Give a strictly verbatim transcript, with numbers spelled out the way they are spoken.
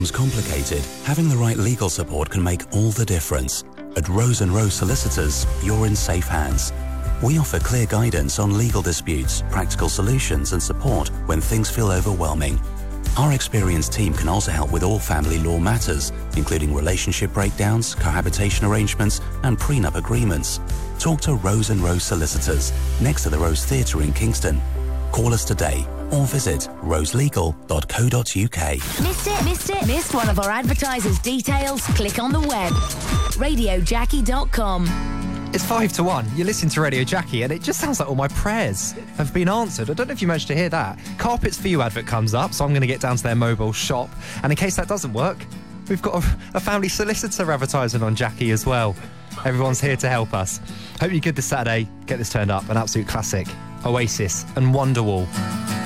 Complicated, having the right legal support can make all the difference. At Rose and Rose Solicitors, you're in safe hands. We offer clear guidance on legal disputes, practical solutions and support when things feel overwhelming. Our experienced team can also help with all family law matters, including relationship breakdowns, cohabitation arrangements and prenup agreements. Talk to Rose and Rose Solicitors, next to the Rose Theatre in Kingston. Call us today or visit roselegal dot co dot uk. Missed it? Missed it? Missed one of our advertisers' details? Click on the web. radio jackie dot com. It's five to one. You're listening to Radio Jackie, and it just sounds like all my prayers have been answered. I don't know if you managed to hear that. Carpets for You advert comes up, so I'm going to get down to their mobile shop. And in case that doesn't work, we've got a, a family solicitor advertising on Jackie as well. Everyone's here to help us. Hope you're good this Saturday. Get this turned up. An absolute classic. Oasis and Wonderwall.